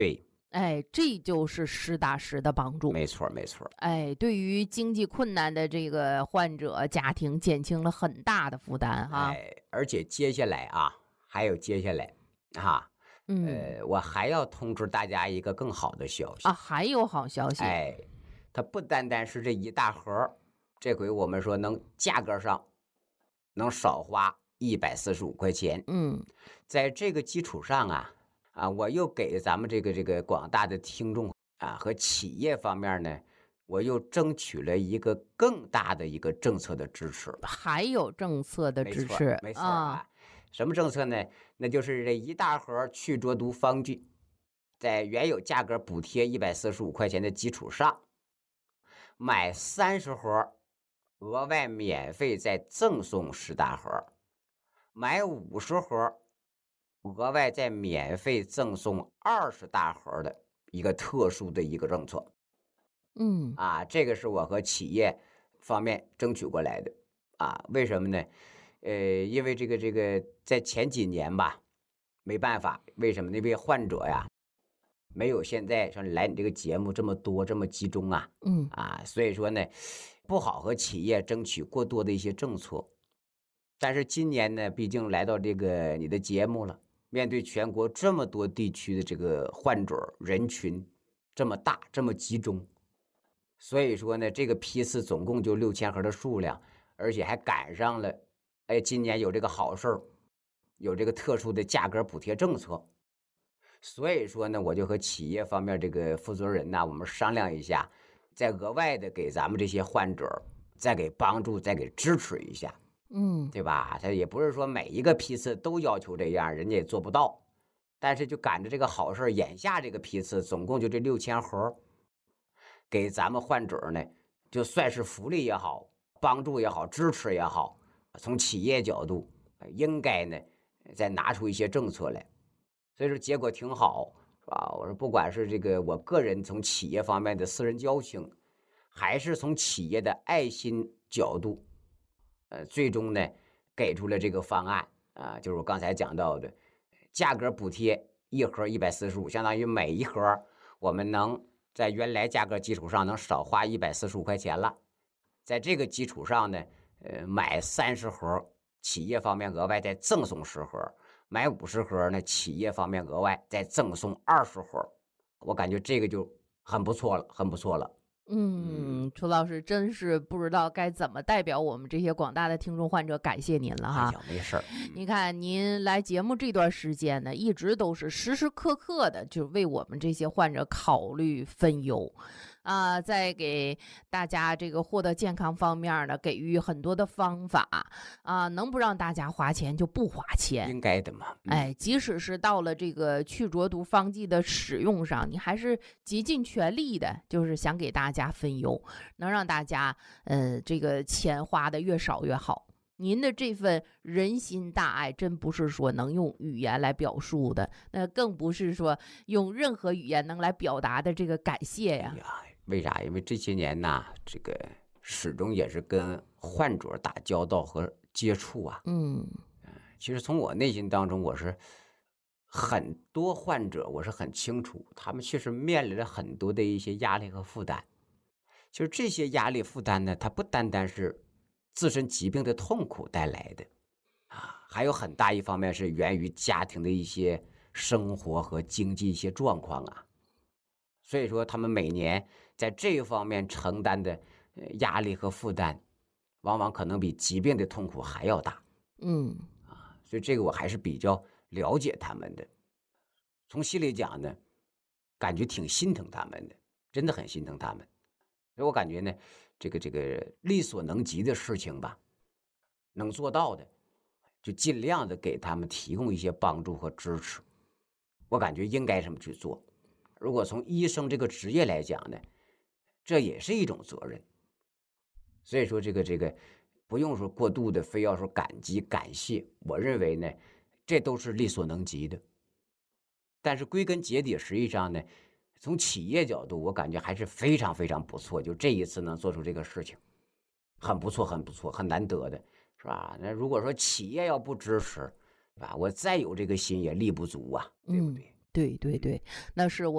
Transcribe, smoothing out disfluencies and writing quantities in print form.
对， 哎，这就是实打实的帮助。 没错没错。 哎，对于经济困难的这个患者家庭减轻了很大的负担哈。 哎，而且接下来啊，还有接下来啊， 嗯。 我还要通知大家一个更好的消啊， 息。 还有好消息。 哎，它不单单是这一大盒儿，这回我们说能价格上能少花145块钱， 嗯。 在这个基础上我又给咱们这个广大的听众和企业方面呢，我又争取了一个更大的一个政策的支持。 还有政策的没错支持没错啊。 什么政策呢？那就是这一大盒去浊毒方剂，在原有价格补贴145块钱的基础上，买30盒，额外免费再赠送10大盒；买50盒，额外再免费赠送20大盒的一个特殊的一个政策。 嗯。 这个是我和企业方面争取过来的为什么呢？因为这个在前几年吧，没办法，为什么那位患者呀，没有现在像来你这个节目这么多这么集中嗯。 所以说呢，不好和企业争取过多的一些政策。但是今年呢，毕竟来到这个你的节目了，面对全国这么多地区的这个患者人群这么大这么集中，所以说呢，这个批次总共就6000盒的数量，而且还赶上了，今年有这个好事儿，有这个特殊的价格补贴政策。所以说呢，我就和企业方面这个负责人我们商量一下，再额外的给咱们这些患者再给帮助，再给支持一下， 嗯。 对吧？他也不是说每一个批次都要求这样，人家也做不到。但是就赶着这个好事儿，眼下这个批次总共就这6000盒，给咱们患者呢，就算是福利也好，帮助也好，支持也好，从企业角度，应该呢再拿出一些政策来。所以说结果挺好，是吧？我说不管是这个我个人从企业方面的私人交情，还是从企业的爱心角度，最终呢给出了这个方案就是我刚才讲到的，价格补贴一盒145，相当于每一盒我们能在原来价格基础上能少花145块钱了。在这个基础上呢，买30盒，企业方面额外再赠送10盒。买50盒呢，企业方面额外再赠送20盒，我感觉这个就很不错了，很不错了。 楚老师真是不知道该怎么代表我们这些广大的听众患者感谢您了哈。 哎呀，没事儿。 你看您来节目这段时间呢，一直都是时时刻刻的就为我们这些患者考虑分忧在给大家这个获得健康方面呢，给予很多的方法能不让大家花钱就不花钱。 应该的嘛。 即使是到了这个去浊毒方剂的使用上，你还是极尽全力的，就是想给大家分忧，能让大家这个钱花的越少越好。您的这份人心大爱，真不是说能用语言来表述的，那更不是说用任何语言能来表达的这个感谢呀。 为啥？因为这些年这个始终也是跟患者打交道和接触其实从我内心当中，我是很多患者，我是很清楚，他们确实面临着很多的一些压力和负担。就是这些压力负担呢，它不单单是自身疾病的痛苦带来的还有很大一方面是源于家庭的一些生活和经济一些状况所以说他们每年在这一方面承担的压力和负担，往往可能比疾病的痛苦还要大。所以这个我还是比较了解他们的，从心里讲呢，感觉挺心疼他们的，真的很心疼他们。所以我感觉呢，这个力所能及的事情吧，能做到的，就尽量的给他们提供一些帮助和支持。我感觉应该这么去做。如果从医生这个职业来讲呢，这也是一种责任。所以说这个不用说过度的非要说感激感谢，我认为呢，这都是力所能及的。但是归根结底，实际上呢，从企业角度，我感觉还是非常非常不错。就这一次能做出这个事情，很不错，很不错，很难得的，是吧？那如果说企业要不支持，是吧？我再有这个心也力不足对不对？ 对对对，那是我。